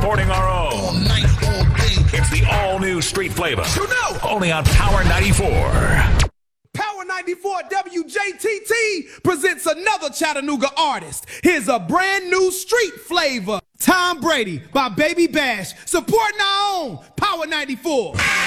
importing our own. All night, all day. It's the all-new Street Flavor. You know. Only on Power 94. Power 94 WJTT presents another Chattanooga artist. Here's a brand new Street Flavor. Tom Brady by Baby Bash. Supporting our own Power 94.